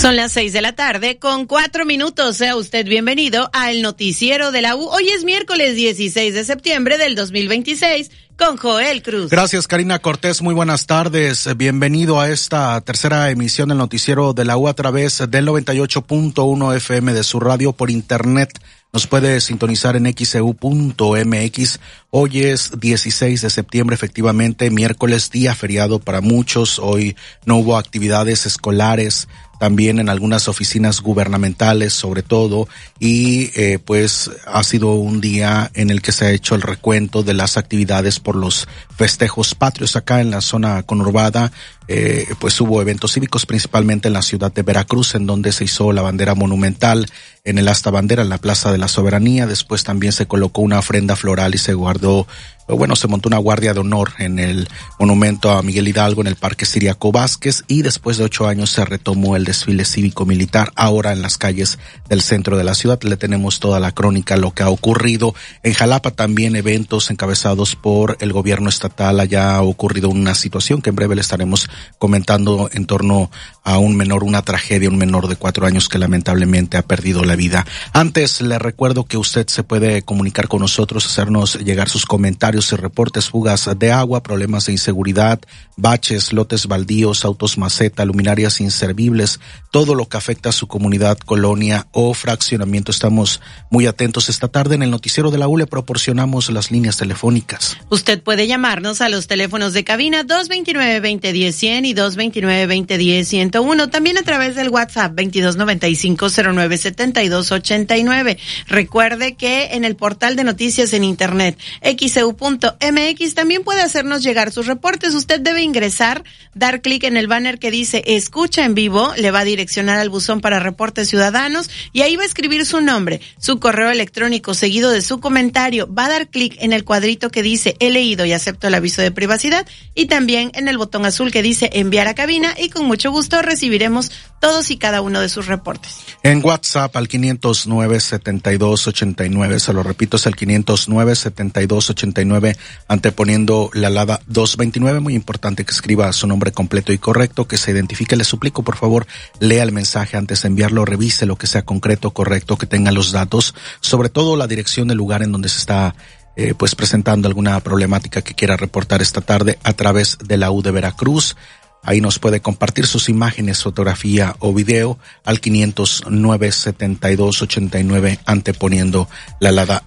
Son las 6:04 p.m. Sea usted bienvenido al Noticiero de la U. Hoy es miércoles 16 de septiembre del 2026 con Joel Cruz. Gracias, Karina Cortés. Muy buenas tardes. Bienvenido a esta tercera emisión del Noticiero de la U a través del 98.1 FM de su radio por internet. Nos puede sintonizar en xeu.mx. Hoy es 16 de septiembre, efectivamente, miércoles, día feriado para muchos. Hoy no hubo actividades escolares, también en algunas oficinas gubernamentales sobre todo, y pues ha sido un día en el que se ha hecho el recuento de las actividades por los festejos patrios acá en la zona conurbada. Pues hubo eventos cívicos principalmente en la ciudad de Veracruz, en donde se hizo la bandera monumental en el asta bandera en la Plaza de la Soberanía. Después también se colocó una ofrenda floral y se montó una guardia de honor en el monumento a Miguel Hidalgo en el Parque Ciriaco Vázquez, y después de 8 años se retomó el desfile cívico-militar ahora en las calles del centro de la ciudad. Le tenemos toda la crónica, lo que ha ocurrido. En Jalapa también eventos encabezados por el gobierno estatal. Allá ha ocurrido una situación que en breve le estaremos comentando en torno a una tragedia, un menor de 4 años que lamentablemente ha perdido la vida. Antes le recuerdo que usted se puede comunicar con nosotros, hacernos llegar sus comentarios y reportes: fugas de agua, problemas de inseguridad, baches, lotes baldíos, autos maceta, luminarias inservibles, todo lo que afecta a su comunidad, colonia o fraccionamiento. Estamos muy atentos. Esta tarde en el Noticiero de la U le proporcionamos las líneas telefónicas. Usted puede llamarnos a los teléfonos de cabina 229-2010-100 y 229-2010-101, también a través del WhatsApp 2295-097289. Recuerde que en el portal de noticias en internet xeu.mx también puede hacernos llegar sus reportes. Usted debe ingresar, dar clic en el banner que dice escucha en vivo, le va a direccionar al buzón para reportes ciudadanos y ahí va a escribir su nombre, su correo electrónico seguido de su comentario. Va a dar clic en el cuadrito que dice he leído y acepto el aviso de privacidad, y también en el botón azul que dice enviar a cabina, y con mucho gusto recibiremos todos y cada uno de sus reportes. En WhatsApp al 509-7289, se lo repito, es el 509-7289, anteponiendo la alada 229. Muy importante que escriba su nombre completo y correcto, que se identifique. Le suplico, por favor, lea el mensaje antes de enviarlo, revise lo que sea concreto, correcto, que tenga los datos, sobre todo la dirección del lugar en donde se está pues presentando alguna problemática que quiera reportar esta tarde a través de la U de Veracruz. Ahí nos puede compartir sus imágenes, fotografía o video al 509-7289, anteponiendo la alada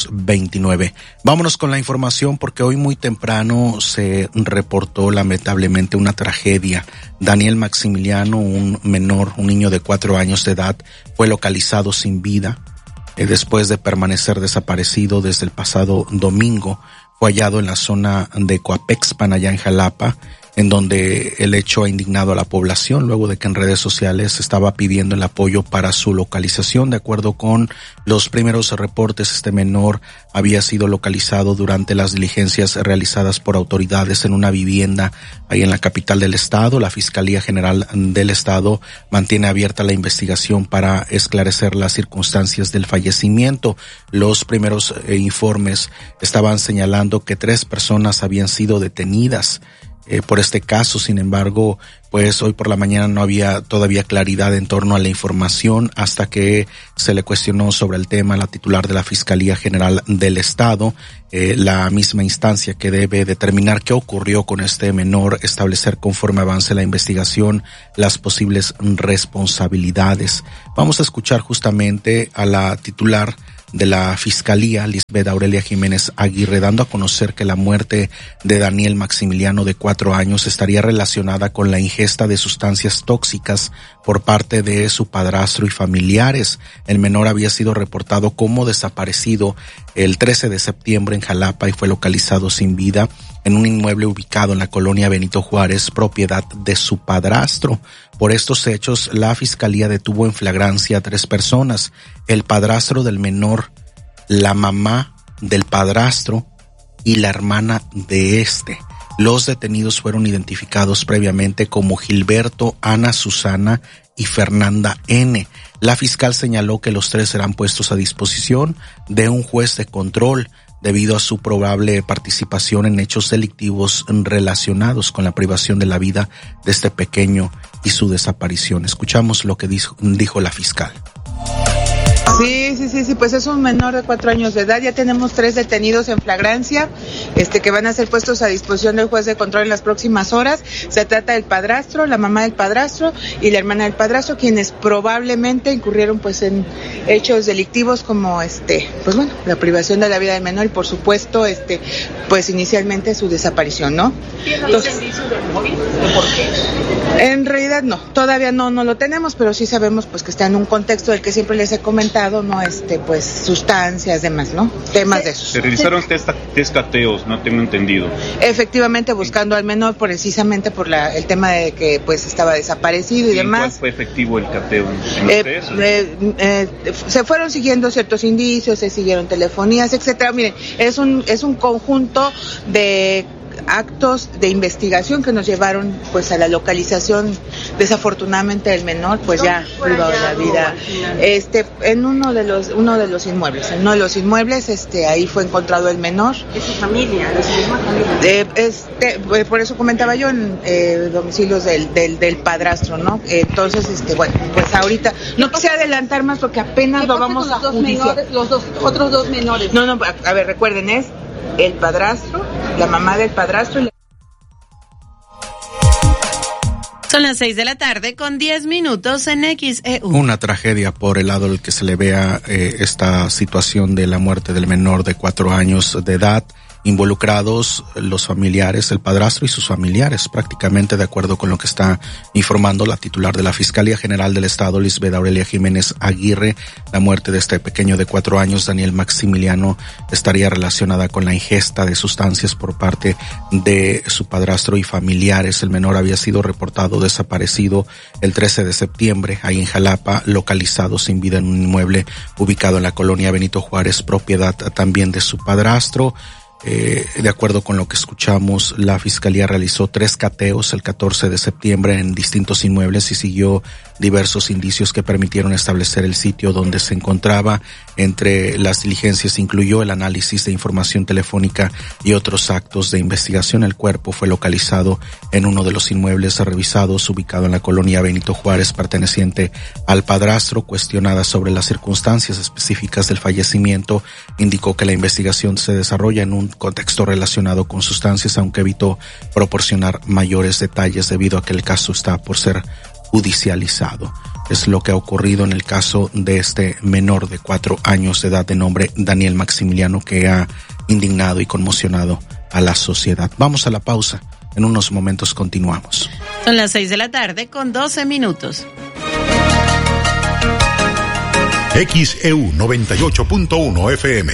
229. Vámonos con la información, porque hoy muy temprano se reportó lamentablemente una tragedia. Daniel Maximiliano, un menor, un niño de 4 años de edad, fue localizado sin vida después de permanecer desaparecido desde el pasado domingo. Fue hallado en la zona de Coapexpan, allá en Jalapa, en donde el hecho ha indignado a la población luego de que en redes sociales se estaba pidiendo el apoyo para su localización. De acuerdo con los primeros reportes, este menor había sido localizado durante las diligencias realizadas por autoridades en una vivienda ahí en la capital del estado. La Fiscalía General del Estado mantiene abierta la investigación para esclarecer las circunstancias del fallecimiento. Los primeros informes estaban señalando que 3 personas habían sido detenidas por este caso. Sin embargo, pues hoy por la mañana no había todavía claridad en torno a la información hasta que se le cuestionó sobre el tema a la titular de la Fiscalía General del Estado, la misma instancia que debe determinar qué ocurrió con este menor, establecer conforme avance la investigación las posibles responsabilidades. Vamos a escuchar justamente a la titular de la Fiscalía, Lisbeth Aurelia Jiménez Aguirre, dando a conocer que la muerte de Daniel Maximiliano, de 4 años, estaría relacionada con la ingesta de sustancias tóxicas por parte de su padrastro y familiares. El menor había sido reportado como desaparecido el 13 de septiembre en Jalapa y fue localizado sin vida en un inmueble ubicado en la colonia Benito Juárez, propiedad de su padrastro. Por estos hechos, la Fiscalía detuvo en flagrancia a 3 personas: el padrastro del menor, la mamá del padrastro y la hermana de este. Los detenidos fueron identificados previamente como Gilberto, Ana Susana y Fernanda N. La fiscal señaló que los 3 serán puestos a disposición de un juez de control debido a su probable participación en hechos delictivos relacionados con la privación de la vida de este pequeño y su desaparición. Escuchamos lo que dijo la fiscal. Sí, pues es un menor de 4 años de edad. Ya tenemos 3 detenidos en flagrancia, que van a ser puestos a disposición del juez de control en las próximas horas. Se trata del padrastro, la mamá del padrastro y la hermana del padrastro, quienes probablemente incurrieron pues en hechos delictivos como pues bueno, la privación de la vida del menor y por supuesto pues inicialmente su desaparición, ¿no? Entonces, del móvil? ¿Por qué? En realidad no, todavía no lo tenemos, pero sí sabemos pues que está en un contexto del que siempre les he comentado, ¿no? Pues sustancias, demás, ¿no? Temas de esos. Se realizaron test cateos, no tengo entendido. Efectivamente, buscando al menor precisamente por el tema de que pues estaba desaparecido y demás. ¿Cuál fue efectivo el cateo en los test? Se fueron siguiendo ciertos indicios, se siguieron telefonías, etcétera. Miren, es un conjunto de actos de investigación que nos llevaron pues a la localización desafortunadamente del menor, pues ya privado de la vida en uno de los inmuebles, ahí fue encontrado el menor. ¿De su familia? ¿De su misma familia? Por eso comentaba yo en domicilios del padrastro, ¿no? Entonces bueno, pues ahorita no quise adelantar más porque apenas lo vamos a judiciar. Los otros dos menores. No, a ver, recuerden, es el padrastro, la mamá del padrastro y Son las 6:10 con 10 minutos en XEU. Una tragedia por el lado del que se le vea esta situación de la muerte del menor de 4 años de edad. Involucrados los familiares, el padrastro y sus familiares, prácticamente de acuerdo con lo que está informando la titular de la Fiscalía General del Estado, Lisbeth Aurelia Jiménez Aguirre. La muerte de este pequeño de 4 años, Daniel Maximiliano, estaría relacionada con la ingesta de sustancias por parte de su padrastro y familiares. El menor había sido reportado desaparecido el 13 de septiembre, ahí en Jalapa, localizado sin vida en un inmueble ubicado en la colonia Benito Juárez, propiedad también de su padrastro. De acuerdo con lo que escuchamos, la Fiscalía realizó 3 cateos el 14 de septiembre en distintos inmuebles y siguió diversos indicios que permitieron establecer el sitio donde se encontraba. Entre las diligencias incluyó el análisis de información telefónica y otros actos de investigación. El cuerpo fue localizado en uno de los inmuebles revisados, ubicado en la colonia Benito Juárez, perteneciente al padrastro. Cuestionada sobre las circunstancias específicas del fallecimiento, indicó que la investigación se desarrolla en un contexto relacionado con sustancias, aunque evitó proporcionar mayores detalles debido a que el caso está por ser judicializado. Es lo que ha ocurrido en el caso de este menor de 4 años de edad de nombre Daniel Maximiliano, que ha indignado y conmocionado a la sociedad. Vamos a la pausa. En unos momentos continuamos. Son las 6:00 con 12 minutos. XEU 98.1 FM.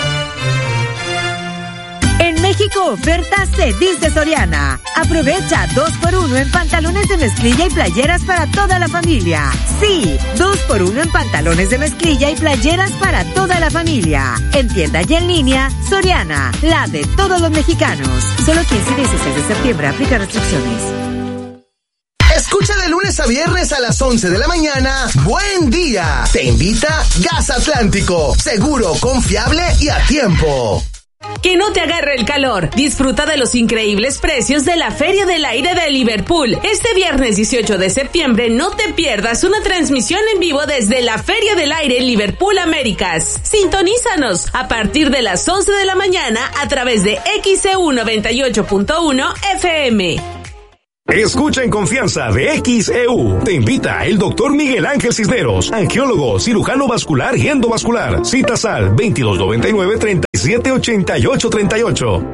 México, oferta Cedis de Soriana. Aprovecha 2x1 en pantalones de mezclilla y playeras para toda la familia. Sí, 2x1 en pantalones de mezclilla y playeras para toda la familia. En tienda y en línea, Soriana, la de todos los mexicanos. Solo 15 y 16 de septiembre, aplica restricciones. Escucha de lunes a viernes a las 11 de la mañana. Buen día. Te invita Gas Atlántico. Seguro, confiable y a tiempo. Que no te agarre el calor. Disfruta de los increíbles precios de la Feria del Aire de Liverpool. Este viernes 18 de septiembre no te pierdas una transmisión en vivo desde la Feria del Aire Liverpool Américas. Sintonízanos a partir de las 11 de la mañana a través de XEU 98.1 FM. Escucha en confianza de XEU. Te invita el doctor Miguel Ángel Cisneros, angiólogo, cirujano vascular y endovascular. Citas al 2299-378838.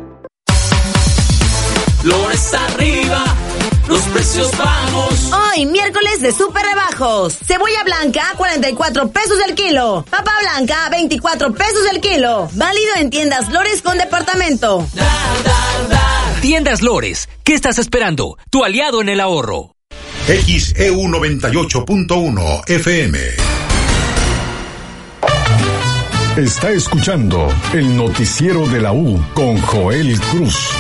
Flores arriba, los precios bajos. Hoy, miércoles de súper rebajos. Cebolla blanca, 44 pesos el kilo. Papa blanca, 24 pesos el kilo. Válido en tiendas Lores con departamento. Tiendas Lores, ¿qué estás esperando? Tu aliado en el ahorro. XEU 98.1 FM. Está escuchando el noticiero de la U con Joel Cruz.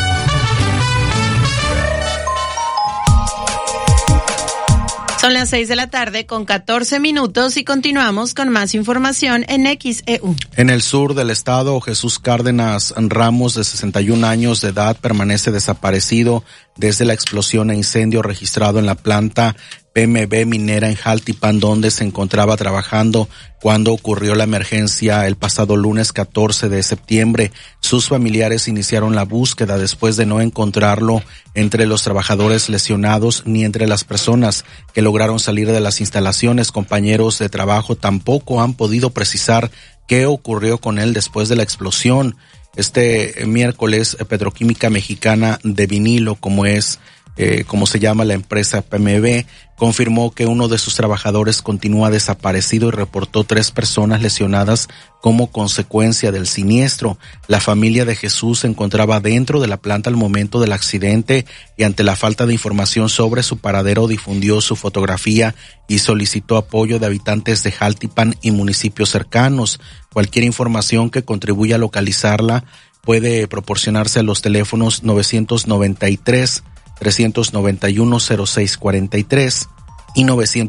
Son las 6:00 con 14 minutos y continuamos con más información en XEU. En el sur del estado, Jesús Cárdenas Ramos, de 61 años de edad, permanece desaparecido desde la explosión e incendio registrado en la planta PMB minera en Jaltipan, donde se encontraba trabajando cuando ocurrió la emergencia el pasado lunes 14 de septiembre. Sus familiares iniciaron la búsqueda después de no encontrarlo entre los trabajadores lesionados ni entre las personas que lograron salir de las instalaciones. Compañeros de trabajo tampoco han podido precisar qué ocurrió con él después de la explosión. Este miércoles, Petroquímica Mexicana de Vinilo, como se llama la empresa PMB, confirmó que uno de sus trabajadores continúa desaparecido y reportó 3 personas lesionadas como consecuencia del siniestro. La familia de Jesús se encontraba dentro de la planta al momento del accidente y ante la falta de información sobre su paradero difundió su fotografía y solicitó apoyo de habitantes de Jaltipan y municipios cercanos. Cualquier información que contribuya a localizarla puede proporcionarse a los teléfonos 990-391-0643 y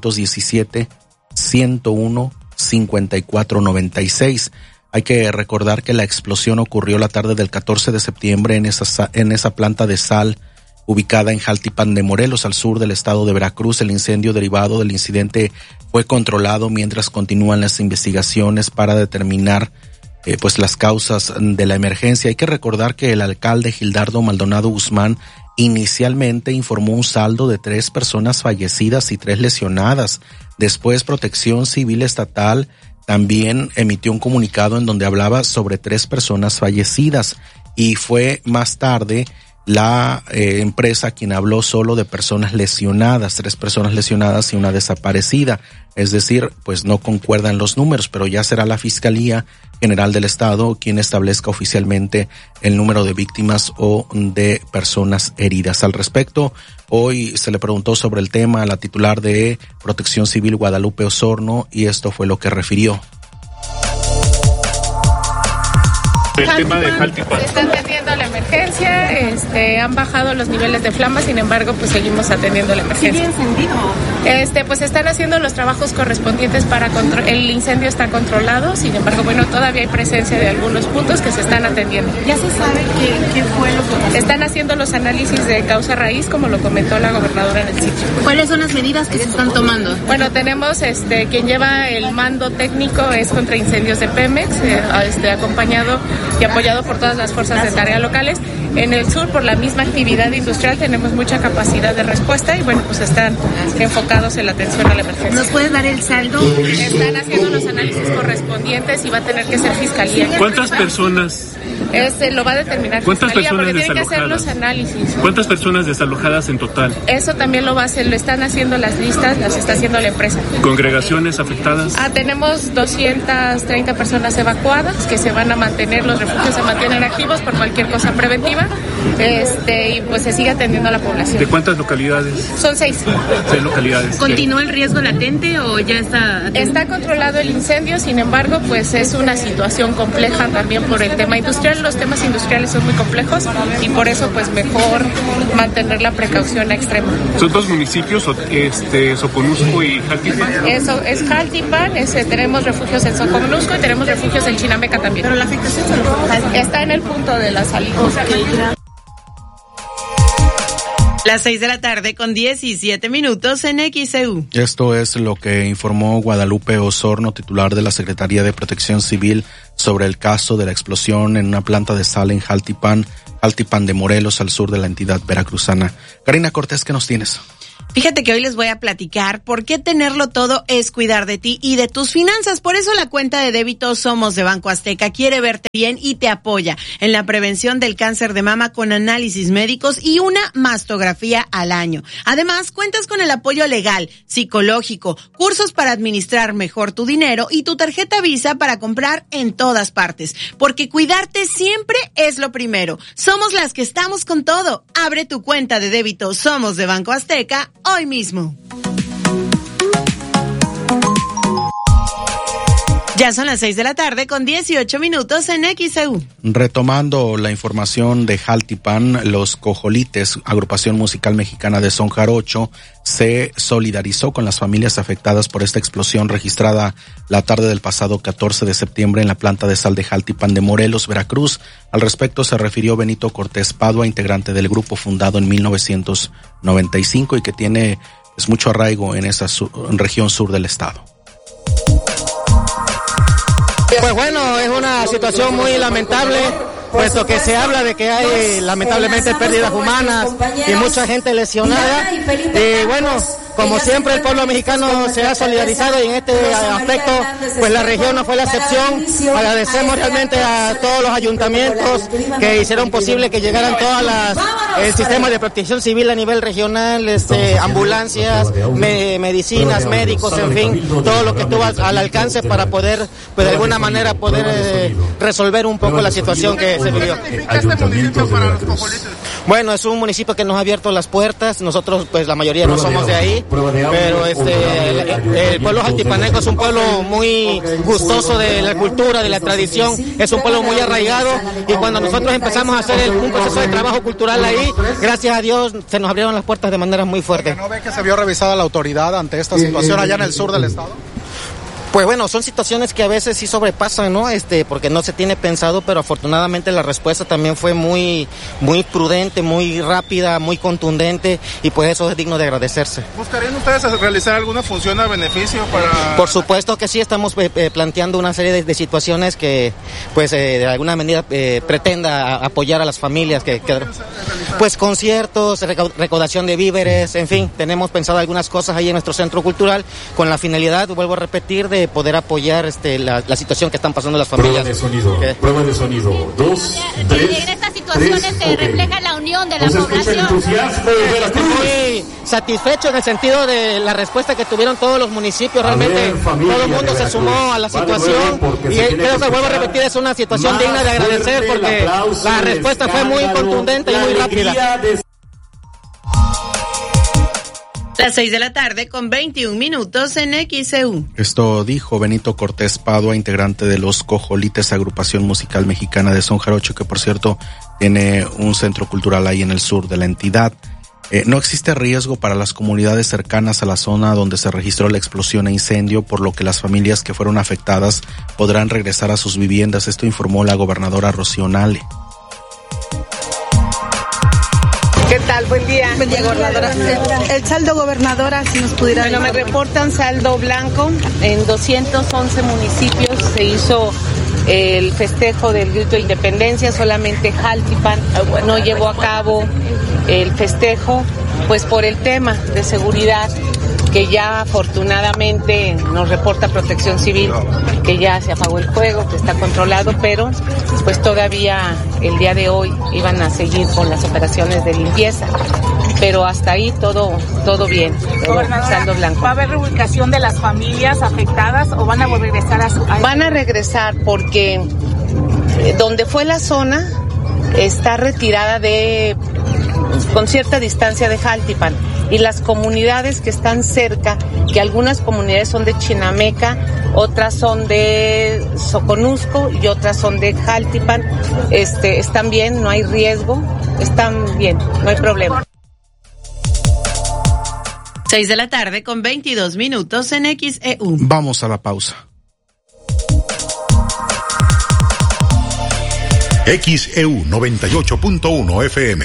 917-101-5496. Hay que recordar que la explosión ocurrió la tarde del 14 de septiembre en esa planta de sal ubicada en Jaltipan de Morelos, al sur del estado de Veracruz. El incendio derivado del incidente fue controlado mientras continúan las investigaciones para determinar las causas de la emergencia. Hay que recordar que el alcalde Gildardo Maldonado Guzmán inicialmente informó un saldo de 3 personas fallecidas y 3 lesionadas. Después, Protección Civil Estatal también emitió un comunicado en donde hablaba sobre 3 personas fallecidas, y fue más tarde la empresa quien habló solo de personas lesionadas, 3 personas lesionadas y 1 desaparecida. Es decir, pues no concuerdan los números, pero ya será la Fiscalía General del Estado quien establezca oficialmente el número de víctimas o de personas heridas. Al respecto, hoy se le preguntó sobre el tema a la titular de Protección Civil, Guadalupe Osorno, y esto fue lo que refirió. El tema de Jaltipan. Están atendiendo la emergencia, han bajado los niveles de flama, sin embargo, pues seguimos atendiendo la emergencia. ¿Sigue encendido? Pues están haciendo los trabajos correspondientes para el incendio está controlado, sin embargo, todavía hay presencia de algunos puntos que se están atendiendo. ¿Ya se sabe qué fue lo que pasó? Están haciendo los análisis de causa raíz, como lo comentó la gobernadora en el sitio. ¿Cuáles son las medidas que se están tomando? Bueno, tenemos quien lleva el mando técnico es contra incendios de Pemex, acompañado y apoyado por todas las fuerzas de tarea locales. En el sur, por la misma actividad industrial, tenemos mucha capacidad de respuesta y pues están enfocados en la atención a la emergencia. ¿Nos puedes dar el saldo? Están haciendo los análisis correspondientes y va a tener que ser Fiscalía. ¿Cuántas personas? Lo va a determinar ¿Cuántas Fiscalía personas porque tienen que hacer desalojadas? los análisis. ¿Cuántas personas desalojadas en total? Eso también lo va a hacer, lo están haciendo las listas, las está haciendo la empresa. ¿Congregaciones afectadas? Tenemos 230 personas evacuadas que se van a mantener, los refugios se mantienen activos por cualquier cosa preventiva, y pues se sigue atendiendo a la población. ¿De cuántas localidades? Son 6. 6 localidades. ¿Continúa el riesgo latente o ya está? Está controlado el incendio, sin embargo, pues es una situación compleja también por el tema industrial. Los temas industriales son muy complejos y por eso pues mejor mantener la precaución extrema. ¿Son 2 municipios, Soconusco y Jaltipan? Eso es Jaltipan, tenemos refugios en Soconusco y tenemos refugios en Chinameca también. Pero la afectación está en el punto de la salida. Las 6:00 con 17 minutos en XEU. Esto es lo que informó Guadalupe Osorno, titular de la Secretaría de Protección Civil, sobre el caso de la explosión en una planta de sal en Jaltipan de Morelos, al sur de la entidad veracruzana. Karina Cortés, ¿qué nos tienes? Fíjate que hoy les voy a platicar por qué tenerlo todo es cuidar de ti y de tus finanzas. Por eso la cuenta de débito Somos de Banco Azteca quiere verte bien y te apoya en la prevención del cáncer de mama con análisis médicos y una mastografía al año. Además, cuentas con el apoyo legal, psicológico, cursos para administrar mejor tu dinero y tu tarjeta Visa para comprar en todas partes. Porque cuidarte siempre es lo primero. Somos las que estamos con todo. Abre tu cuenta de débito Somos de Banco Azteca hoy mismo. Ya son las 6:18 p.m. en XEU. Retomando la información de Jaltipan, los Cojolites, agrupación musical mexicana de son jarocho, se solidarizó con las familias afectadas por esta explosión registrada la tarde del pasado 14 de septiembre en la planta de sal de Jaltipan de Morelos, Veracruz. Al respecto se refirió Benito Cortés Padua, integrante del grupo fundado en 1995 y que tiene mucho arraigo en esa región sur del estado. Pues bueno, es una situación muy lamentable, puesto que se habla de que hay lamentablemente pérdidas humanas y mucha gente lesionada. Y bueno, como siempre el pueblo mexicano se ha solidarizado y en este aspecto pues la región no fue la excepción. Agradecemos realmente a todos los ayuntamientos que hicieron posible que llegaran el sistema de protección civil a nivel regional, ambulancias, medicinas, médicos, en fin, todo lo que estuvo al alcance para poder, pues de alguna manera poder resolver un poco la situación que se vivió. Bueno, es un municipio que nos ha abierto las puertas. Nosotros pues la mayoría no somos de ahí, pero el pueblo jaltipaneco es un pueblo muy gustoso de la cultura, de la tradición, es un pueblo muy arraigado, y cuando nosotros empezamos a hacer un proceso de trabajo cultural ahí, gracias a Dios se nos abrieron las puertas de manera muy fuerte. ¿No ve que se vio revisada la autoridad ante esta situación allá en el sur del estado? Pues bueno, son situaciones que a veces sí sobrepasan, ¿no? Porque no se tiene pensado, pero afortunadamente la respuesta también fue muy prudente, muy rápida, muy contundente, y pues eso es digno de agradecerse. ¿Buscarían ustedes realizar alguna función a beneficio para...? Por supuesto que sí, estamos planteando una serie de situaciones que, pues, de alguna medida pretenda apoyar a las familias que pues conciertos, recaudación de víveres, en fin, tenemos pensado algunas cosas ahí en nuestro centro cultural con la finalidad, vuelvo a repetir, de poder apoyar la situación que están pasando las familias. Prueba de sonido, 2, 3. En estas situaciones se refleja la unión de la población. Muy satisfecho en el sentido de la respuesta que tuvieron todos los municipios, realmente todo el mundo se sumó a la situación y creo que, vuelvo a repetir, es una situación digna de agradecer porque la respuesta fue muy contundente y muy rápida. Las 6:21 en XEU. Esto dijo Benito Cortés Padua, integrante de los Cojolites, agrupación musical mexicana de son jarocho, que por cierto tiene un centro cultural ahí en el sur de la entidad. No existe riesgo para las comunidades cercanas a la zona donde se registró la explosión e incendio, por lo que las familias que fueron afectadas podrán regresar a sus viviendas. Esto informó la gobernadora Rocío Nale. ¿Qué tal? Buen día. Buen día, gobernadora. El saldo, gobernadora, si nos pudiera... Bueno, me reportan saldo blanco. En 211 municipios se hizo el festejo del grito de independencia. Solamente Jaltipan no llevó a cabo el festejo, pues por el tema de seguridad, que ya afortunadamente nos reporta Protección Civil que ya se apagó el fuego, que está controlado, pero pues todavía el día de hoy iban a seguir con las operaciones de limpieza, pero hasta ahí todo bien. Saldo blanco. ¿Va a haber reubicación de las familias afectadas o van a regresar a su... Van a regresar porque donde fue la zona está retirada con cierta distancia de Jaltipan, y las comunidades que están cerca, que algunas comunidades son de Chinameca, otras son de Soconusco y otras son de Jaltipan, están bien, no hay riesgo, están bien, no hay problema. 6:22 en XEU. Vamos a la pausa. XEU 98.1 FM.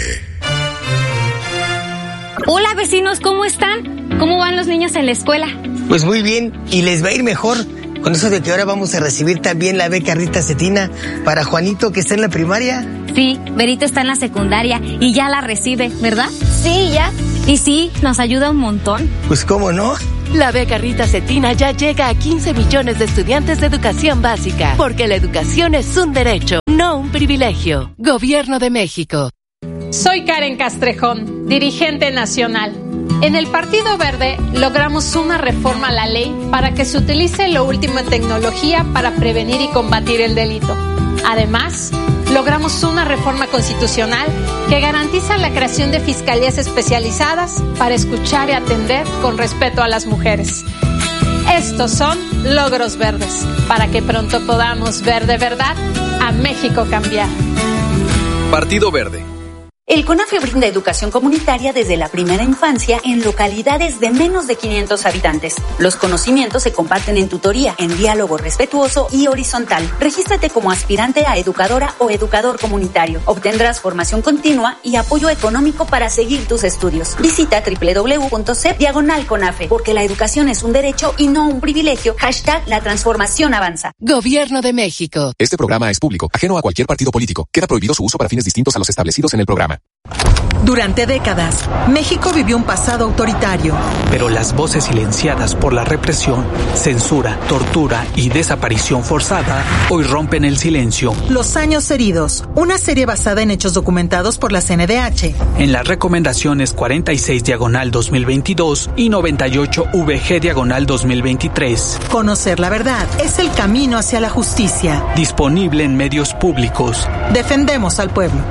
Hola vecinos, ¿cómo están? ¿Cómo van los niños en la escuela? Pues muy bien, y les va a ir mejor con eso de que ahora vamos a recibir también la beca Rita Cetina para Juanito, que está en la primaria. Sí, Berito está en la secundaria y ya la recibe, ¿verdad? Sí, ya. Y sí, nos ayuda un montón. Pues cómo no. La beca Rita Cetina ya llega a 15 millones de estudiantes de educación básica, porque la educación es un derecho, no un privilegio. Gobierno de México. Soy Karen Castrejón, dirigente nacional. En el Partido Verde logramos una reforma a la ley para que se utilice lo último en tecnología para prevenir y combatir el delito. Además, logramos una reforma constitucional que garantiza la creación de fiscalías especializadas para escuchar y atender con respeto a las mujeres. Estos son logros verdes, para que pronto podamos ver de verdad a México cambiar. Partido Verde. El CONAFE brinda educación comunitaria desde la primera infancia en localidades de menos de 500 habitantes. Los conocimientos se comparten en tutoría, en diálogo respetuoso y horizontal. Regístrate como aspirante a educadora o educador comunitario. Obtendrás formación continua y apoyo económico para seguir tus estudios. Visita www.cep/CONAFE, porque la educación es un derecho y no un privilegio. #La transformación avanza. Gobierno de México. Este programa es público, ajeno a cualquier partido político. Queda prohibido su uso para fines distintos a los establecidos en el programa. Durante décadas, México vivió un pasado autoritario. Pero las voces silenciadas por la represión, censura, tortura y desaparición forzada hoy rompen el silencio. Los años heridos, una serie basada en hechos documentados por la CNDH. En las recomendaciones 46/2022 y 98/VG/2023. Conocer la verdad es el camino hacia la justicia. Disponible en medios públicos. Defendemos al pueblo.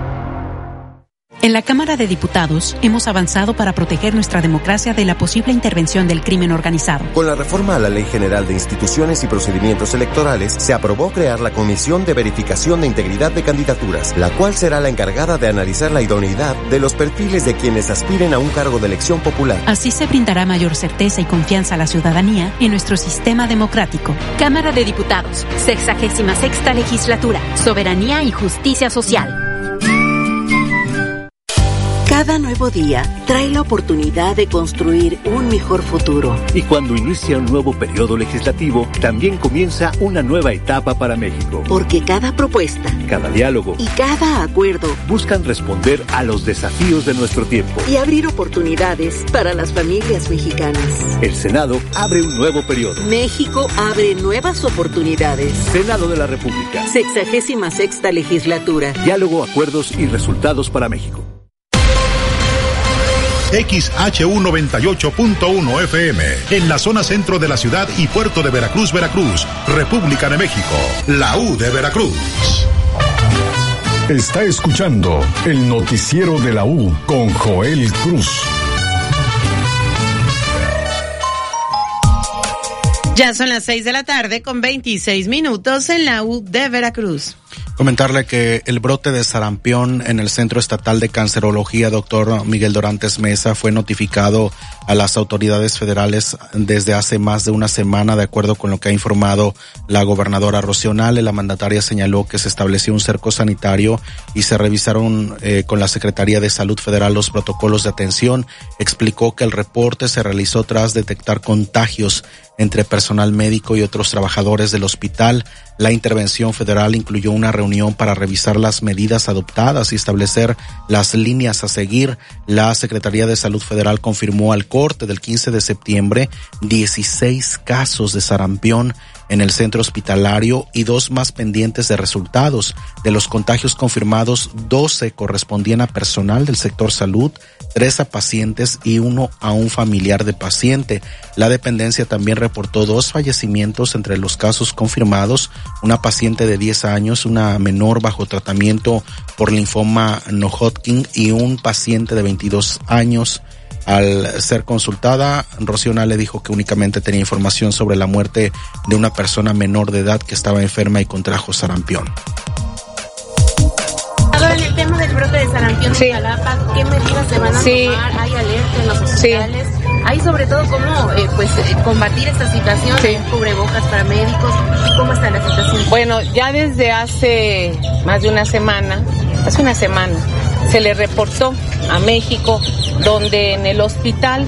En la Cámara de Diputados hemos avanzado para proteger nuestra democracia de la posible intervención del crimen organizado. Con la reforma a la Ley General de Instituciones y Procedimientos Electorales, se aprobó crear la Comisión de Verificación de Integridad de Candidaturas, la cual será la encargada de analizar la idoneidad de los perfiles de quienes aspiren a un cargo de elección popular. Así se brindará mayor certeza y confianza a la ciudadanía en nuestro sistema democrático. Cámara de Diputados, 66ª Legislatura, Soberanía y Justicia Social. Cada nuevo día trae la oportunidad de construir un mejor futuro. Y cuando inicia un nuevo periodo legislativo, también comienza una nueva etapa para México. Porque cada propuesta, cada diálogo y cada acuerdo buscan responder a los desafíos de nuestro tiempo y abrir oportunidades para las familias mexicanas. El Senado abre un nuevo periodo. México abre nuevas oportunidades. Senado de la República. 66ª Legislatura. Diálogo, acuerdos y resultados para México. XHU 98.1 FM, en la zona centro de la ciudad y puerto de Veracruz, Veracruz, República de México, la U de Veracruz. Está escuchando el noticiero de la U con Joel Cruz. Ya son las 6:00 con 26 minutos en la U de Veracruz. Comentarle que el brote de sarampión en el Centro Estatal de Cancerología, doctor Miguel Dorantes Mesa, fue notificado a las autoridades federales desde hace más de una semana, de acuerdo con lo que ha informado la gobernadora Rocío Nale. La mandataria señaló que se estableció un cerco sanitario y se revisaron con la Secretaría de Salud Federal los protocolos de atención. Explicó que el reporte se realizó tras detectar contagios entre personal médico y otros trabajadores del hospital. La intervención federal incluyó una reunión para revisar las medidas adoptadas y establecer las líneas a seguir. La Secretaría de Salud Federal confirmó al corte del 15 de septiembre 16 casos de sarampión en el centro hospitalario y 2 más pendientes de resultados. De los contagios confirmados, 12 correspondían a personal del sector salud, 3 a pacientes y 1 a un familiar de paciente. La dependencia también reportó 2 fallecimientos entre los casos confirmados, una paciente de 10 años, una menor bajo tratamiento por linfoma no-Hodgkin y un paciente de 22 años. Al ser consultada, Rocío Nale dijo que únicamente tenía información sobre la muerte de una persona menor de edad que estaba enferma y contrajo sarampión. En el tema del brote de sarampión en Jalapa, ¿qué medidas se van a tomar? ¿Hay alerta en los hospitales? ¿Hay sobre todo cómo combatir esta situación? ¿Hay cubrebocas para médicos? ¿Y cómo está la situación? Bueno, ya desde hace más de una semana, se le reportó a México, donde en el hospital,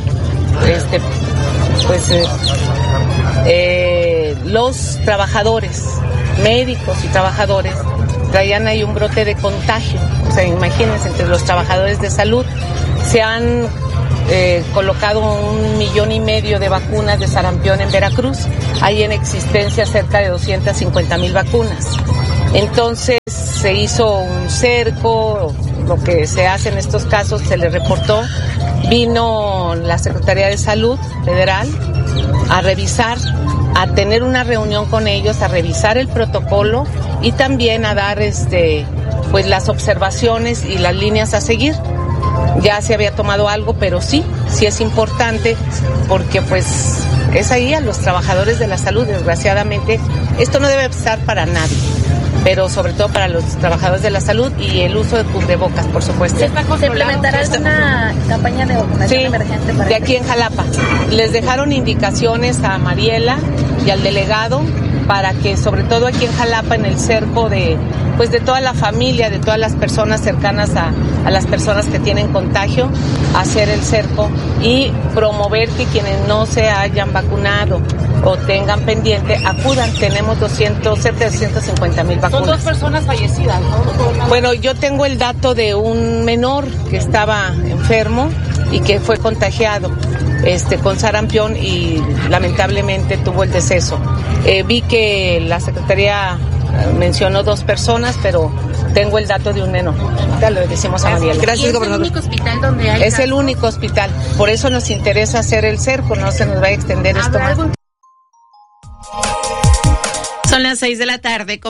los trabajadores, médicos y trabajadores, traían ahí un brote de contagio. O sea, imagínense, entre los trabajadores de salud se han colocado 1,5 millones de vacunas de sarampión en Veracruz. Hay en existencia cerca de 250,000 vacunas. Entonces se hizo un cerco, lo que se hace en estos casos, se le reportó. Vino la Secretaría de Salud Federal a revisar, a tener una reunión con ellos, a revisar el protocolo y también a dar las observaciones y las líneas a seguir. Ya se había tomado algo, pero sí es importante porque es ahí a los trabajadores de la salud. Desgraciadamente, esto no debe pasar para nadie, pero sobre todo para los trabajadores de la salud, y el uso de cubrebocas, por supuesto. ¿Se implementará alguna campaña de vacunación emergente para de aquí en Jalapa? Les dejaron indicaciones a Mariela y al delegado para que, sobre todo aquí en Jalapa, en el cerco de toda la familia, de todas las personas cercanas a las personas que tienen contagio, hacer el cerco y promover que quienes no se hayan vacunado o tengan pendiente, acudan. Tenemos cerca de 250,000 vacunas. Son 2 personas fallecidas, ¿no? Bueno, yo tengo el dato de un menor que estaba enfermo y que fue contagiado con sarampión y lamentablemente tuvo el deceso. Vi que la Secretaría mencionó 2 personas, pero tengo el dato de un menor. Ya lo decimos a Mariela. Gracias, gobernador. ¿Es el único hospital donde hay? Es el único hospital. Por eso nos interesa hacer el cerco, no se nos va a extender esto más. Son las 6:29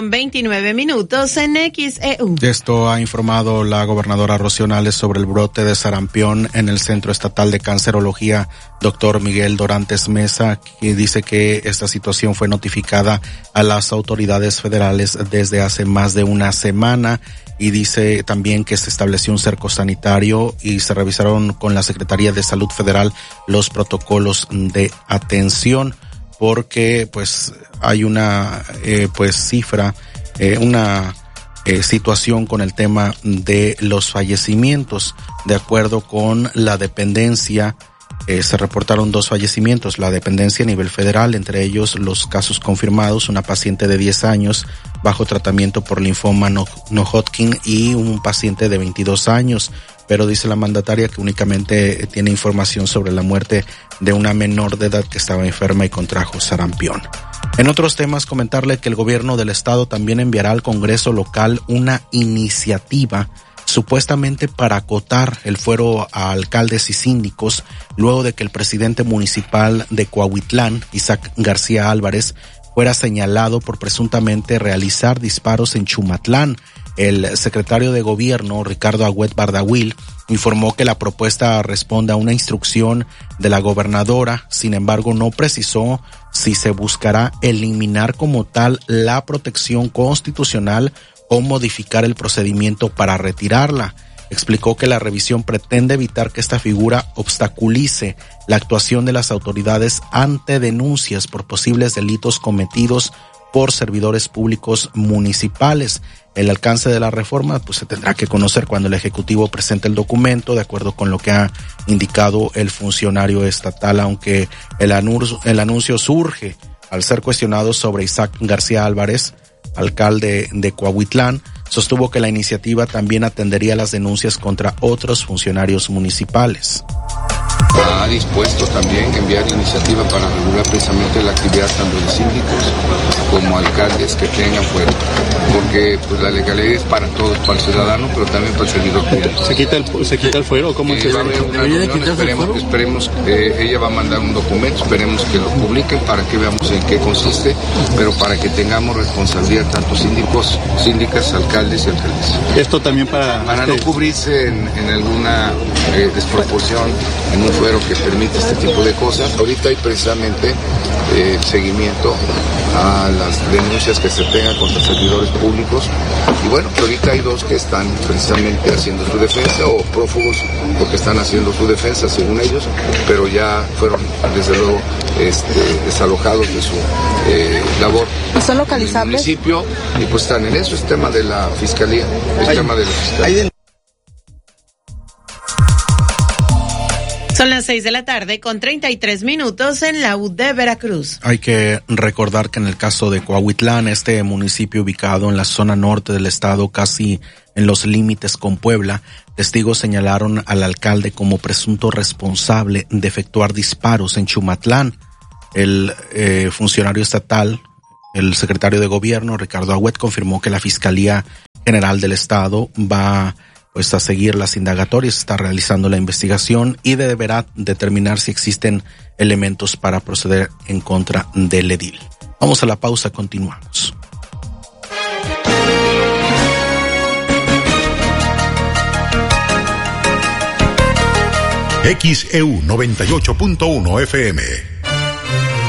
en XEU. Esto ha informado la gobernadora Rocío Nales sobre el brote de sarampión en el Centro Estatal de Cancerología, doctor Miguel Dorantes Mesa, que dice que esta situación fue notificada a las autoridades federales desde hace más de una semana, y dice también que se estableció un cerco sanitario y se revisaron con la Secretaría de Salud Federal los protocolos de atención, porque pues hay una cifra, una situación con el tema de los fallecimientos. De acuerdo con la dependencia, se reportaron 2 fallecimientos, la dependencia a nivel federal, entre ellos los casos confirmados, una paciente de 10 años bajo tratamiento por linfoma no Hodgkin y un paciente de 22 años. Pero dice la mandataria que únicamente tiene información sobre la muerte de una menor de edad que estaba enferma y contrajo sarampión. En otros temas, comentarle que el gobierno del estado también enviará al Congreso local una iniciativa supuestamente para acotar el fuero a alcaldes y síndicos, luego de que el presidente municipal de Cuautitlán, Isaac García Álvarez, fuera señalado por presuntamente realizar disparos en Chumatlán. El secretario de Gobierno, Ricardo Agüed Bardahuil, informó que la propuesta responde a una instrucción de la gobernadora. Sin embargo, no precisó si se buscará eliminar como tal la protección constitucional o modificar el procedimiento para retirarla. Explicó que la revisión pretende evitar que esta figura obstaculice la actuación de las autoridades ante denuncias por posibles delitos cometidos por servidores públicos municipales. El alcance de la reforma pues se tendrá que conocer cuando el Ejecutivo presente el documento, de acuerdo con lo que ha indicado el funcionario estatal, aunque el anuncio surge al ser cuestionado sobre Isaac García Álvarez, alcalde de Cuautitlán. Sostuvo que la iniciativa también atendería las denuncias contra otros funcionarios municipales. Ha dispuesto también enviar iniciativa para regular precisamente la actividad tanto de síndicos como alcaldes que tengan fuero, porque pues la legalidad es para todos, para el ciudadano, pero también para el servidor público. ¿Se quita el fuero? ¿Cómo se va a haber una reunión? Esperemos que ella va a mandar un documento, esperemos que lo publiquen para que veamos en qué consiste, pero para que tengamos responsabilidad tanto síndicos, síndicas, alcaldes y alcaldes. Esto también para no cubrirse en alguna desproporción en un fuero que permite este tipo de cosas. Ahorita hay precisamente seguimiento a las denuncias que se tengan contra servidores públicos, y bueno, ahorita hay 2 que están precisamente haciendo su defensa, o prófugos porque están haciendo su defensa según ellos, pero ya fueron desde luego desalojados de su labor. ¿Son localizables? En el municipio, y pues están en eso, es tema de la fiscalía, tema de la fiscalía. Son las 6:33 en la U de Veracruz. Hay que recordar que en el caso de Cuautitlán, este municipio ubicado en la zona norte del estado, casi en los límites con Puebla, testigos señalaron al alcalde como presunto responsable de efectuar disparos en Chumatlán. El funcionario estatal, el secretario de Gobierno, Ricardo Agüed, confirmó que la Fiscalía General del Estado va pues a seguir las indagatorias, está realizando la investigación y deberá determinar si existen elementos para proceder en contra del edil. Vamos a la pausa, continuamos. XEU 98.1 FM.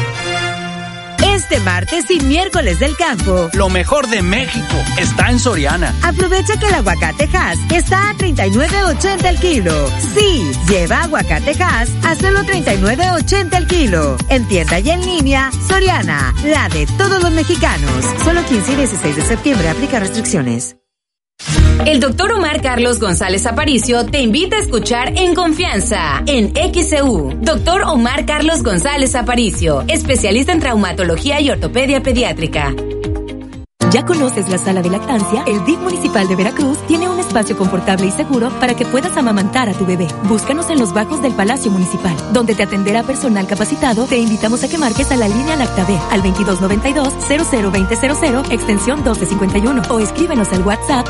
Este martes y miércoles del campo. Lo mejor de México está en Soriana. Aprovecha que el aguacate Hass está a $39.80 el kilo. Sí, lleva aguacate Hass a solo $39.80 el kilo. En tienda y en línea, Soriana, la de todos los mexicanos. Solo 15 y 16 de septiembre, aplica restricciones. El doctor Omar Carlos González Aparicio te invita a escuchar En Confianza, en XEU. Doctor Omar Carlos González Aparicio, especialista en traumatología y ortopedia pediátrica. ¿Ya conoces la sala de lactancia? El DIF Municipal de Veracruz tiene un espacio confortable y seguro para que puedas amamantar a tu bebé. Búscanos en los bajos del Palacio Municipal, donde te atenderá personal capacitado. Te invitamos a que marques a la línea Lactabe al 2292-002000, extensión 1251, o escríbenos al WhatsApp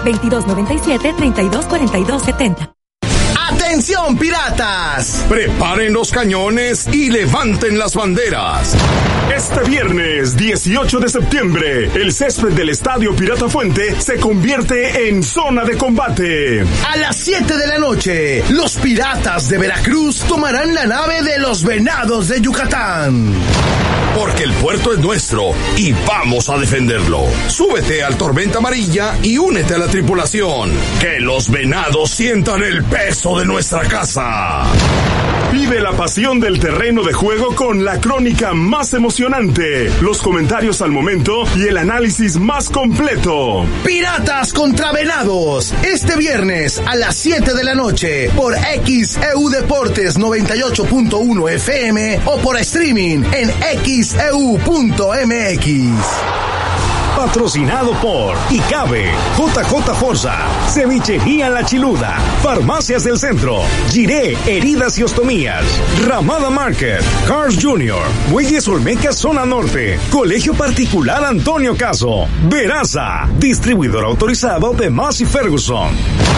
2297-324270. ¡Atención, piratas! Preparen los cañones y levanten las banderas. Este viernes 18 de septiembre, el césped del Estadio Pirata Fuente se convierte en zona de combate. A las 7 de la noche, los piratas de Veracruz tomarán la nave de los Venados de Yucatán. Porque el puerto es nuestro y vamos a defenderlo. Súbete al Tormenta Amarilla y únete a la tripulación. Que los Venados sientan el peso de nuestra casa. Vive la pasión del terreno de juego con la crónica más emocionante, los comentarios al momento y el análisis más completo. Piratas contra Venados, este viernes a las 7 de la noche por XEU Deportes 98.1 FM o por streaming en XEU.mx. Patrocinado por ICABE, JJ Forza, Cevichería La Chiluda, Farmacias del Centro, Giré, Heridas y Ostomías, Ramada Market, Cars Jr., Muelles Olmeca Zona Norte, Colegio Particular Antonio Caso, Veraza, distribuidor autorizado de Massey Ferguson.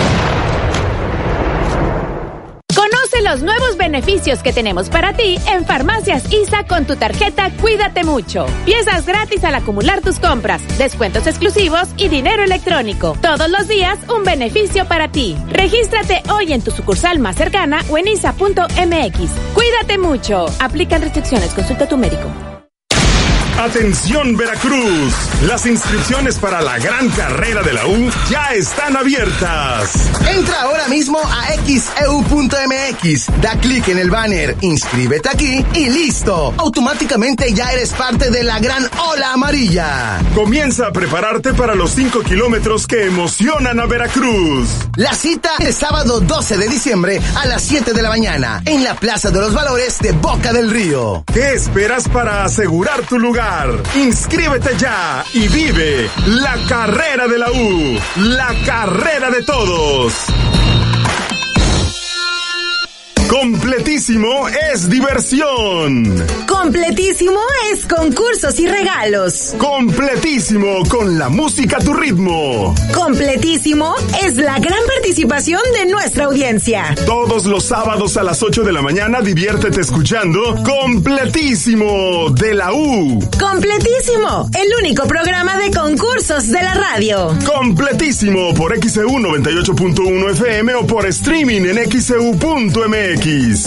Conoce los nuevos beneficios que tenemos para ti en Farmacias ISA con tu tarjeta Cuídate Mucho. Piezas gratis al acumular tus compras, descuentos exclusivos y dinero electrónico. Todos los días un beneficio para ti. Regístrate hoy en tu sucursal más cercana o en isa.mx. Cuídate mucho. Aplican restricciones. Consulta a tu médico. Atención Veracruz, las inscripciones para la gran carrera de la U ya están abiertas. Entra ahora mismo a xeu.mx, da clic en el banner, inscríbete aquí y listo. Automáticamente ya eres parte de la gran ola amarilla. Comienza a prepararte para los 5 kilómetros que emocionan a Veracruz. La cita el sábado 12 de diciembre a las 7 de la mañana en la Plaza de los Valores de Boca del Río. ¿Qué esperas para asegurar tu lugar? Inscríbete ya y vive la carrera de la U, la carrera de todos. Completísimo es diversión. Completísimo es concursos y regalos. Completísimo con la música a tu ritmo. Completísimo es la gran participación de nuestra audiencia. Todos los sábados a las 8 de la mañana diviértete escuchando Completísimo de la U. Completísimo, el único programa de concursos de la radio. Completísimo por XEU 98.1 FM o por streaming en XEU.mx.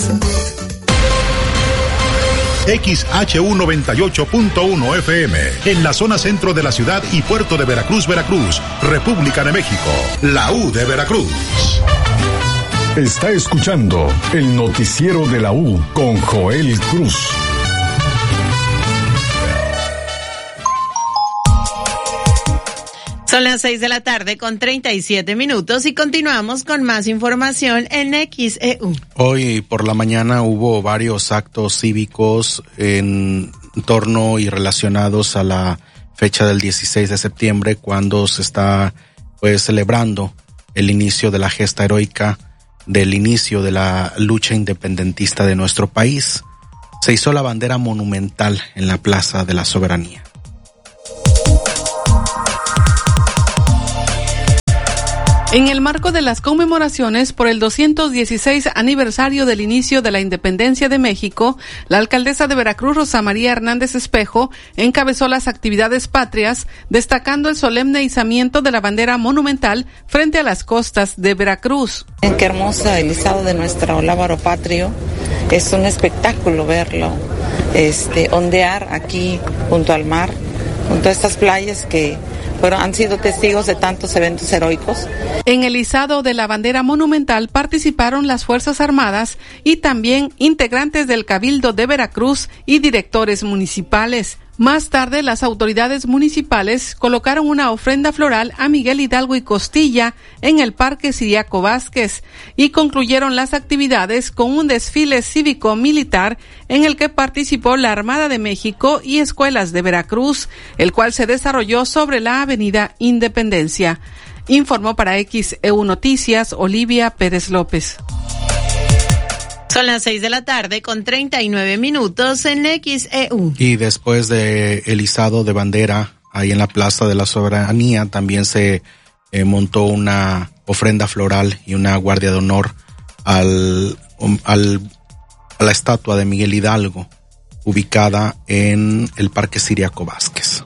XHU 98.1 FM, en la zona centro de la ciudad y puerto de Veracruz, Veracruz, República de México, la U de Veracruz. Está escuchando el noticiero de la U con Joel Cruz. Son las 6 de la tarde con 37 minutos y continuamos con más información en XEU. Hoy por la mañana hubo varios actos cívicos en torno y relacionados a la fecha del 16 de septiembre, cuando se está celebrando el inicio de la gesta heroica del inicio de la lucha independentista de nuestro país. Se hizo la bandera monumental en la Plaza de la Soberanía. En el marco de las conmemoraciones por el 216 aniversario del inicio de la independencia de México, la alcaldesa de Veracruz, Rosa María Hernández Espejo, encabezó las actividades patrias, destacando el solemne izamiento de la bandera monumental frente a las costas de Veracruz. Qué hermosa el izado de nuestro lábaro patrio, es un espectáculo verlo. ondear aquí junto al mar, junto a estas playas que han sido testigos de tantos eventos heroicos. En el izado de la bandera monumental participaron las Fuerzas Armadas y también integrantes del Cabildo de Veracruz y directores municipales. Más tarde, las autoridades municipales colocaron una ofrenda floral a Miguel Hidalgo y Costilla en el Parque Ciriaco Vázquez y concluyeron las actividades con un desfile cívico-militar en el que participó la Armada de México y escuelas de Veracruz, el cual se desarrolló sobre la Avenida Independencia. Informó para XEU Noticias Olivia Pérez López. Son las 6:39 p.m. en XEU. Y después de el izado de bandera ahí en la Plaza de la Soberanía, también se montó una ofrenda floral y una guardia de honor a la estatua de Miguel Hidalgo, ubicada en el Parque Ciriaco Vázquez.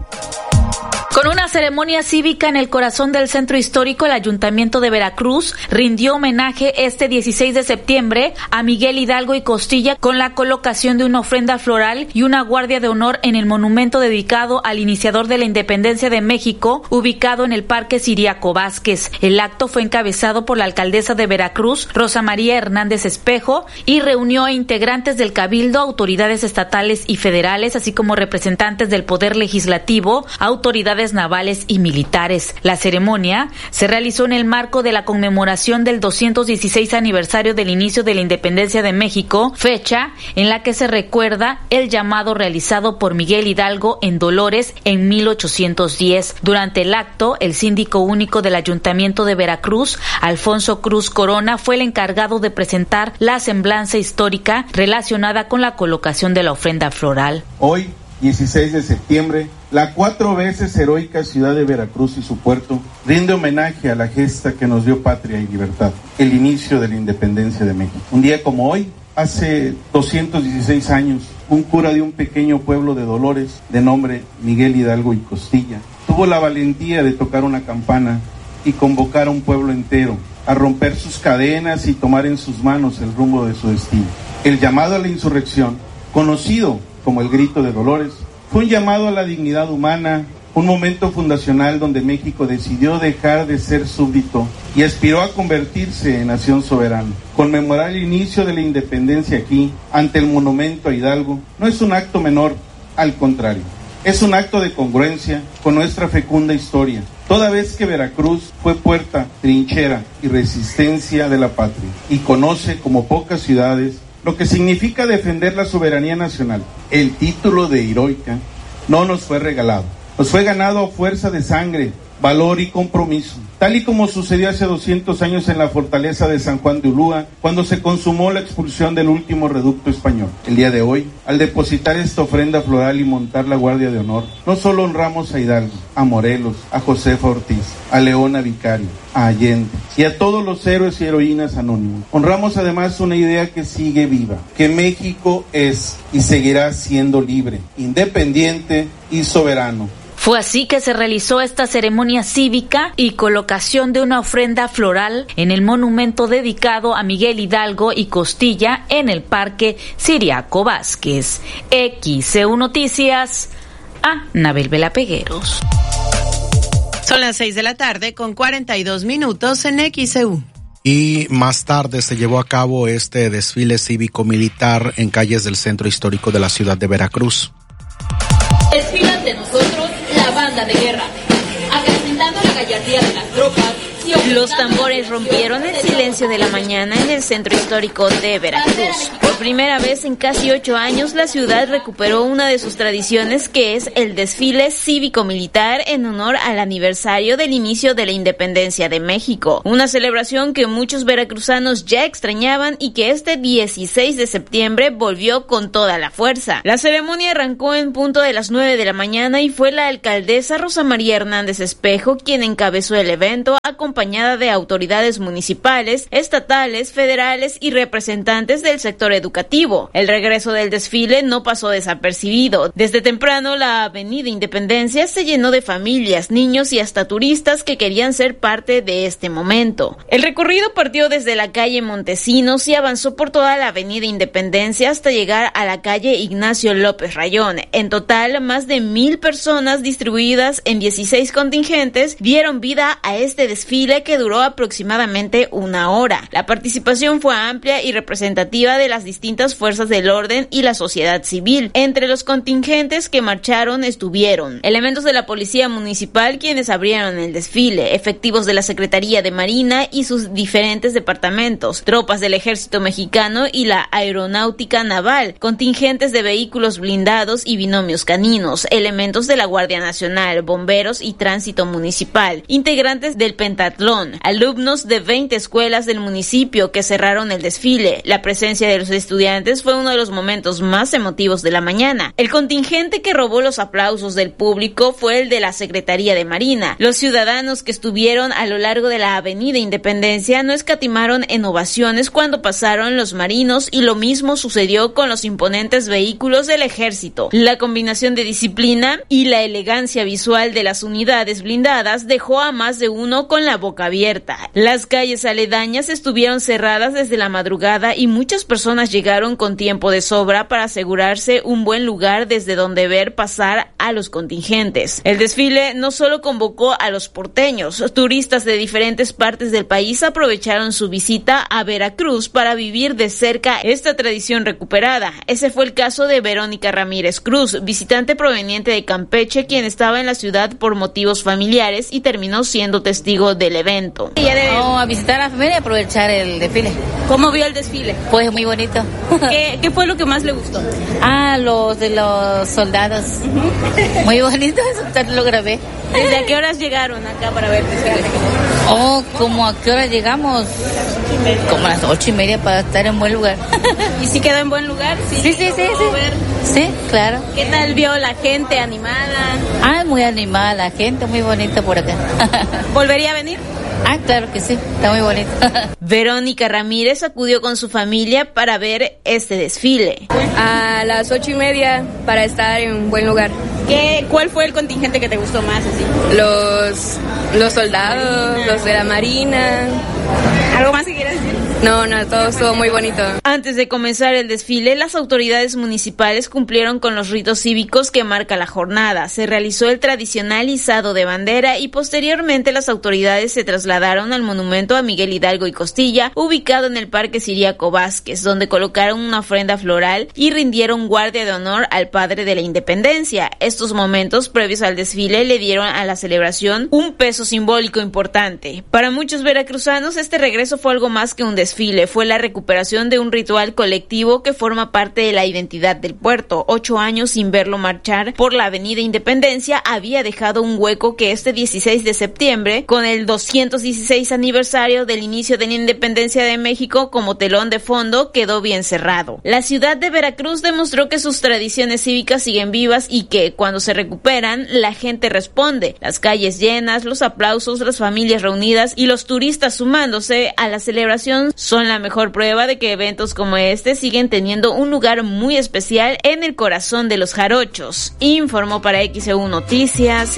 Con una ceremonia cívica en el corazón del centro histórico, el Ayuntamiento de Veracruz rindió homenaje este 16 de septiembre a Miguel Hidalgo y Costilla con la colocación de una ofrenda floral y una guardia de honor en el monumento dedicado al iniciador de la independencia de México, ubicado en el Parque Ciriaco Vázquez. El acto fue encabezado por la alcaldesa de Veracruz, Rosa María Hernández Espejo, y reunió a integrantes del Cabildo, autoridades estatales y federales, así como representantes del Poder Legislativo, autoridades navales y militares. La ceremonia se realizó en el marco de la conmemoración del 216 aniversario del inicio de la independencia de México, fecha en la que se recuerda el llamado realizado por Miguel Hidalgo en Dolores en 1810. Durante el acto, el síndico único del Ayuntamiento de Veracruz, Alfonso Cruz Corona, fue el encargado de presentar la semblanza histórica relacionada con la colocación de la ofrenda floral. Hoy, 16 de septiembre, la 4 veces heroica ciudad de Veracruz y su puerto rinde homenaje a la gesta que nos dio patria y libertad, el inicio de la independencia de México. Un día como hoy, hace 216 años, un cura de un pequeño pueblo de Dolores, de nombre Miguel Hidalgo y Costilla, tuvo la valentía de tocar una campana y convocar a un pueblo entero a romper sus cadenas y tomar en sus manos el rumbo de su destino. El llamado a la insurrección, conocido como el Grito de Dolores, fue un llamado a la dignidad humana, un momento fundacional donde México decidió dejar de ser súbdito y aspiró a convertirse en nación soberana. Conmemorar el inicio de la independencia aquí, ante el monumento a Hidalgo, no es un acto menor, al contrario, es un acto de congruencia con nuestra fecunda historia, toda vez que Veracruz fue puerta, trinchera y resistencia de la patria, y conoce como pocas ciudades lo que significa defender la soberanía nacional. El título de heroica no nos fue regalado, nos fue ganado a fuerza de sangre, valor y compromiso, tal y como sucedió hace 200 años en la fortaleza de San Juan de Ulúa, cuando se consumó la expulsión del último reducto español. El día de hoy, al depositar esta ofrenda floral y montar la guardia de honor, no solo honramos a Hidalgo, a Morelos, a Josefa Ortiz, a Leona Vicario, a Allende y a todos los héroes y heroínas anónimos. Honramos además una idea que sigue viva, que México es y seguirá siendo libre, independiente y soberano. Fue así que se realizó esta ceremonia cívica y colocación de una ofrenda floral en el monumento dedicado a Miguel Hidalgo y Costilla en el Parque Ciriaco Vázquez. XEU Noticias, Anabel Vela Pegueros. Son las 6:42 p.m. en XEU. Y más tarde se llevó a cabo este desfile cívico-militar en calles del centro histórico de la ciudad de Veracruz. Desfila ante nosotros la banda de guerra, acrecentando la gallardía de las tropas. Los tambores rompieron el silencio de la mañana en el centro histórico de Veracruz. Por primera vez en casi 8 años, la ciudad recuperó una de sus tradiciones, que es el desfile cívico-militar en honor al aniversario del inicio de la independencia de México. Una celebración que muchos veracruzanos ya extrañaban y que este 16 de septiembre volvió con toda la fuerza. La ceremonia arrancó en punto de las 9 de la mañana y fue la alcaldesa Rosa María Hernández Espejo quien encabezó el evento, acompañada acompañada de autoridades municipales, estatales, federales y representantes del sector educativo. El regreso del desfile no pasó desapercibido. Desde temprano, la Avenida Independencia se llenó de familias, niños y hasta turistas que querían ser parte de este momento. El recorrido partió desde la calle Montesinos y avanzó por toda la Avenida Independencia hasta llegar a la calle Ignacio López Rayón. En total, más de 1,000 personas distribuidas en 16 contingentes dieron vida a este desfile que duró aproximadamente 1 hora. La participación fue amplia y representativa de las distintas fuerzas del orden y la sociedad civil. Entre los contingentes que marcharon estuvieron elementos de la Policía Municipal, quienes abrieron el desfile, efectivos de la Secretaría de Marina y sus diferentes departamentos, tropas del Ejército Mexicano y la Aeronáutica Naval, contingentes de vehículos blindados y binomios caninos, elementos de la Guardia Nacional, bomberos y tránsito municipal, integrantes del pentatlón, alumnos de 20 escuelas del municipio que cerraron el desfile. La presencia de los estudiantes fue uno de los momentos más emotivos de la mañana. El contingente que robó los aplausos del público fue el de la Secretaría de Marina. Los ciudadanos que estuvieron a lo largo de la Avenida Independencia no escatimaron en ovaciones cuando pasaron los marinos, y lo mismo sucedió con los imponentes vehículos del Ejército. La combinación de disciplina y la elegancia visual de las unidades blindadas dejó a más de uno con la boca abierta. Las calles aledañas estuvieron cerradas desde la madrugada y muchas personas llegaron con tiempo de sobra para asegurarse un buen lugar desde donde ver pasar a los contingentes. El desfile no solo convocó a los porteños, turistas de diferentes partes del país aprovecharon su visita a Veracruz para vivir de cerca esta tradición recuperada. Ese fue el caso de Verónica Ramírez Cruz, visitante proveniente de Campeche, quien estaba en la ciudad por motivos familiares y terminó siendo testigo del evento. A visitar a la familia y aprovechar el desfile. ¿Cómo vio el desfile? Pues muy bonito. ¿Qué fue lo que más le gustó? Los de los soldados. Muy bonito, eso lo grabé. ¿Desde a qué horas llegaron acá para ver el desfile? ¿Cómo a qué hora llegamos? Como a las 8:30 para estar en buen lugar. ¿Y si quedó en buen lugar? Sí. Sí, claro. ¿Qué tal vio la gente animada? Muy animada la gente, muy bonita por acá. ¿Volvería a venir? Claro que sí, está muy bonito. Verónica Ramírez acudió con su familia para ver este desfile. A las 8:30 para estar en un buen lugar. ¿Cuál fue el contingente que te gustó más? Así? Los soldados, los de la Marina. ¿Algo más que quieras decir? No, todo estuvo muy bonito. Antes de comenzar el desfile, las autoridades municipales cumplieron con los ritos cívicos que marca la jornada. Se realizó el tradicional izado de bandera y posteriormente las autoridades se trasladaron al monumento a Miguel Hidalgo y Costilla, ubicado en el Parque Ciriaco Vázquez, donde colocaron una ofrenda floral y rindieron guardia de honor al padre de la independencia. Estos momentos previos al desfile le dieron a la celebración un peso simbólico importante. Para muchos veracruzanos, este regreso fue algo más que un desfile, fue la recuperación de un ritual colectivo que forma parte de la identidad del puerto. 8 años sin verlo marchar por la Avenida Independencia había dejado un hueco que este 16 de septiembre, con el 216 aniversario del inicio de la independencia de México como telón de fondo, quedó bien cerrado. La ciudad de Veracruz demostró que sus tradiciones cívicas siguen vivas y que, cuando se recuperan, la gente responde. Las calles llenas, los aplausos, las familias reunidas y los turistas sumándose a la celebración son la mejor prueba de que eventos como este siguen teniendo un lugar muy especial en el corazón de los jarochos. Informó para XEU Noticias